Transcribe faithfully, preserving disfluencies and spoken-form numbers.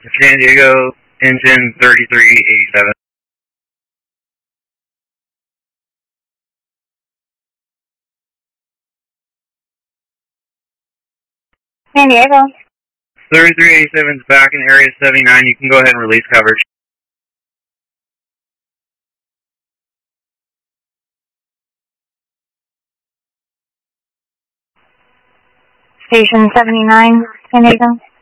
San Diego, engine thirty-three eighty-seven. San Diego. thirty-three eighty-seven is back in area seventy-nine. You can go ahead and release coverage. Station seventy-nine, San Diego.